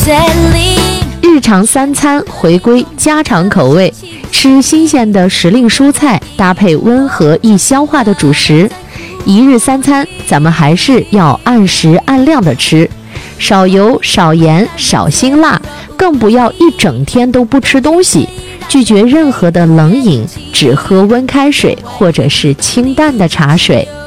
日常三餐回归家常口味，吃新鲜的时令蔬菜，搭配温和易消化的主食。一日三餐，咱们还是要按时按量的吃，少油少盐少辛辣，更不要一整天都不吃东西。拒绝任何的冷饮，只喝温开水或者是清淡的茶水。